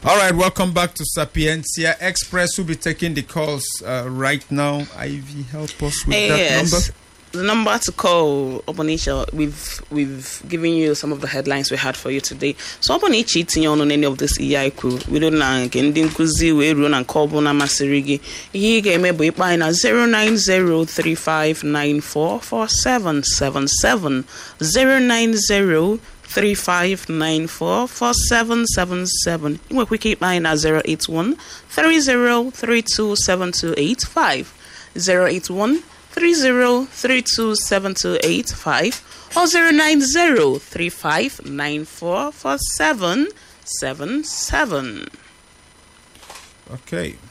All right, welcome back to Sapientia Express. We'll be taking the calls right now. Ivy, help us with that number. The number to call, Obonisha, we've given you some of the headlines we had for you today. So Obonichi tinye on any of this EIQ. We don't know ending kuzi we run and call bona masirigi. He game a boy by 09035944777 09035944777. You will keep mine at 081 30327285 081 30327285 or 09035944777. Okay.